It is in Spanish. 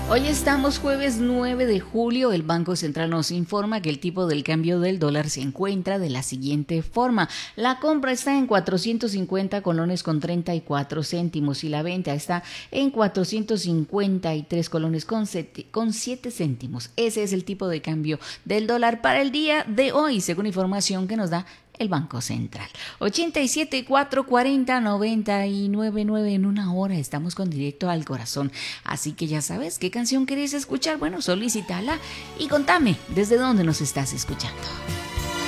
Hoy estamos jueves 9 de julio. El Banco Central nos informa que el tipo del cambio del dólar se encuentra de la siguiente forma. La compra está en 450 colones con 34 céntimos y la venta está en 453 colones con 7 céntimos. Ese es el tipo de cambio del dólar para el día de hoy, según información que nos da el Banco Central. 87 440 999 en una hora. Estamos con Directo al Corazón. Así que ya sabes qué canción querés escuchar. Bueno, solicítala y contame desde dónde nos estás escuchando.